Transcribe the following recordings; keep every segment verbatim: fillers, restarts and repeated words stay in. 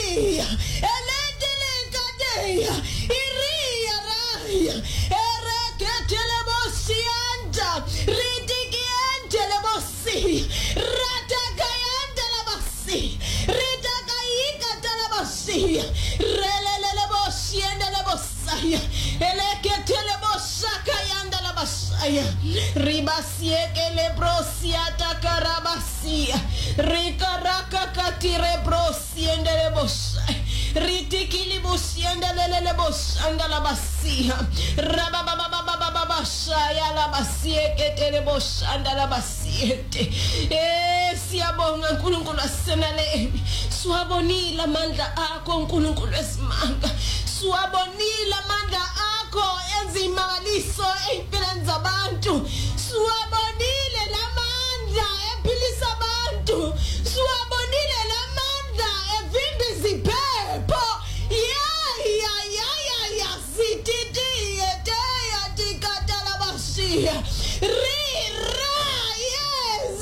Ria, Eletele Kadeya, Iria Raya, Ereketele Bosianta, Ritikiantele Bosi, Ratakayantele Bosi, Ritakayikatele Bosi, Relele Bosi and the Bosaya, Eleketele Bosakayandele Bosaya, Ribasieke Lebrosia Takarabasia, Rikaraka Katire Brosi and the Bosaya. Ritikili busienda lele bos andala basia rababababababa shaya la basie ketele bos andala basiete eh siyabonga uNkulunkulu asenale swabonila amandla akho uNkulunkulu esimanga swabonila amandla akho ezimangaliso empilweni zabantu swabonile lamandla ephilisa abantu swabonile lamandla evimbiza iphepho yeah yeah yeah yeah yeah sititi yete yatikatala bashia rira yes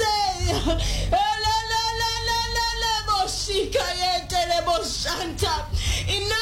la la la la la la boshika yete le boshanta ina